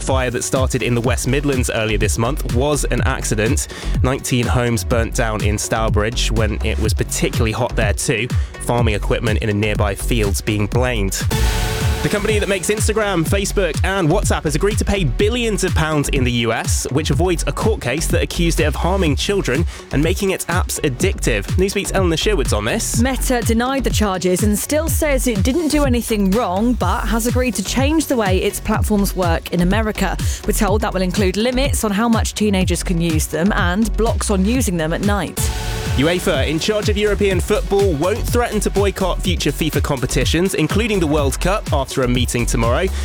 fire that started in the West Midlands earlier this month was an accident. 19 homes burnt down in Stourbridge when it was particularly hot there too. Farming equipment in a nearby field's being blamed. The company that makes Instagram, Facebook and WhatsApp has agreed to pay billions of pounds in the US, which avoids a court case that accused it of harming children and making its apps addictive. Newsbeat's Eleanor Sherwood's on this. Meta denied the charges and still says it didn't do anything wrong, but has agreed to change the way its platforms work in America. We're told that will include limits on how much teenagers can use them and blocks on using them at night. UEFA, in charge of European football, won't threaten to boycott future FIFA competitions, including the World Cup, after a meeting tomorrow.